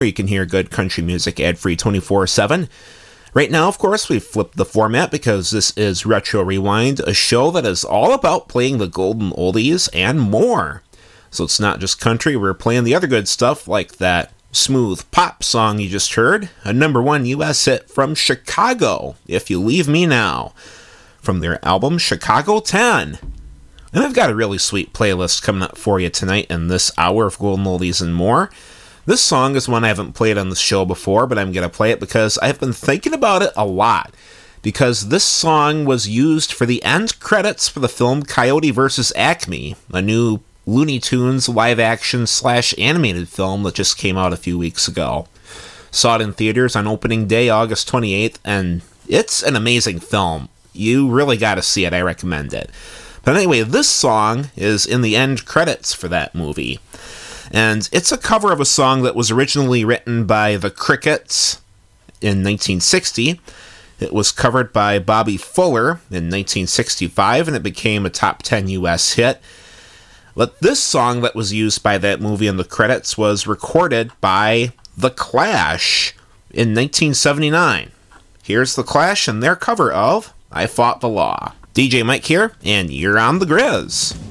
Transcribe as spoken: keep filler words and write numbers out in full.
You can hear good country music ad-free twenty-four seven. Right now, of course, we've flipped the format because this is Retro Rewind, a show that is all about playing the golden oldies and more. So it's not just country, we're playing the other good stuff like that smooth pop song you just heard, a number one U S hit from Chicago, If You Leave Me Now, from their album Chicago ten. And I've got a really sweet playlist coming up for you tonight in this hour of golden oldies and more. This song is one I haven't played on the show before, but I'm going to play it because I've been thinking about it a lot. Because this song was used for the end credits for the film Coyote versus Acme, a new Looney Tunes live-action slash animated film that just came out a few weeks ago. Saw it in theaters on opening day, August twenty-eighth, and it's an amazing film. You really got to see it, I recommend it. But anyway, this song is in the end credits for that movie. And it's a cover of a song that was originally written by the Crickets in nineteen sixty. It was covered by Bobby Fuller in nineteen sixty-five, and it became a top ten U S hit. But this song that was used by that movie in the credits was recorded by The Clash in nineteen seventy-nine. Here's The Clash and their cover of I Fought the Law. D J Mike here, and you're on the Grizz.